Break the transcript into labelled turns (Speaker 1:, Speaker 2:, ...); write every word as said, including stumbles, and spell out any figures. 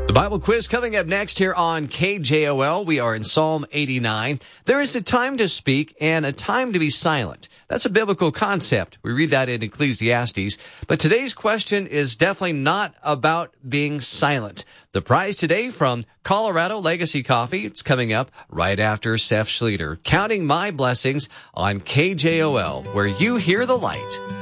Speaker 1: The Bible quiz coming up next here on K J O L. We are in Psalm eighty-nine. There is a time to speak and a time to be silent. That's a biblical concept. We read that in Ecclesiastes. But today's question is definitely not about being silent. The prize today from Colorado Legacy Coffee. It's coming up right after Seth Schlueter. Counting My Blessings on K J O L, where you hear the light.